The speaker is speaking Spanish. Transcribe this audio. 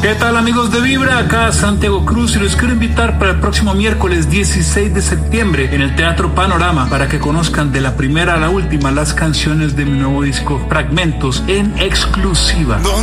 ¿Qué tal, amigos de Vibra? Acá Santiago Cruz y los quiero invitar para el próximo miércoles 16 de septiembre en el Teatro Panorama para que conozcan de la primera a la última las canciones de mi nuevo disco Fragmentos en exclusiva.